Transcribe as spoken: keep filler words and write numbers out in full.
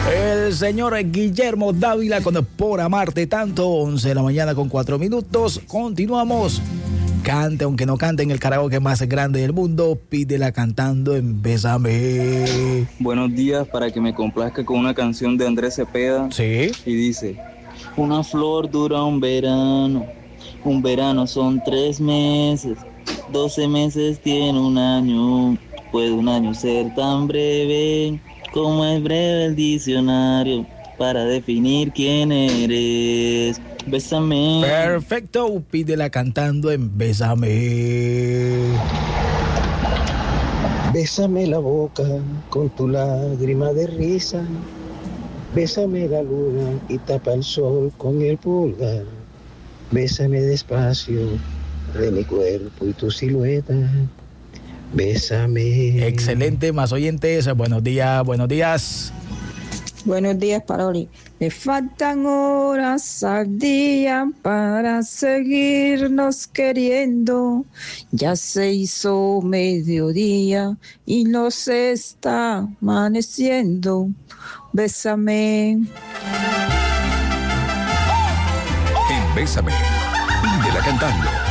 El señor Guillermo Dávila con Por Amarte Tanto, once de la mañana con cuatro minutos. Continuamos. Cante, aunque no cante en el karaoke más grande del mundo, pídela cantando en Bésame. Buenos días, para que me complazca con una canción de Andrés Cepeda. Sí. Y dice: una flor dura un verano, un verano son tres meses, doce meses tiene un año, puede un año ser tan breve como es breve el diccionario para definir quién eres. Bésame. Perfecto, pídela cantando en Bésame. Bésame la boca con tu lágrima de risa, bésame la luna y tapa el sol con el pulgar, bésame despacio de mi cuerpo y tu silueta, bésame. Excelente, más oyentes, buenos días, buenos días. Buenos días, Paroli. Me faltan horas al día para seguirnos queriendo. Ya se hizo mediodía y nos está amaneciendo. Bésame. En Bésame, pídela cantando.